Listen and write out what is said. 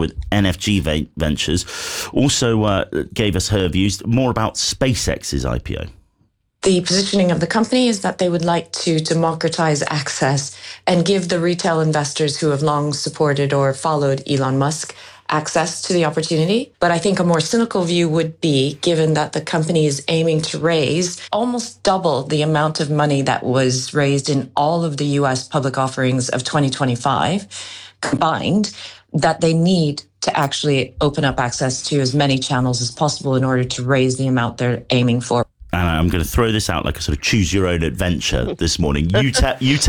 with NFG Ventures, also gave us her views more about SpaceX's IPO. The positioning of the company is that they would like to democratize access and give the retail investors who have long supported or followed Elon Musk access to the opportunity. But I think a more cynical view would be, given that the company is aiming to raise almost double the amount of money that was raised in all of the US public offerings of 2025 combined, that they need to actually open up access to as many channels as possible in order to raise the amount they're aiming for. And I'm going to throw this out like a sort of choose your own adventure this morning. You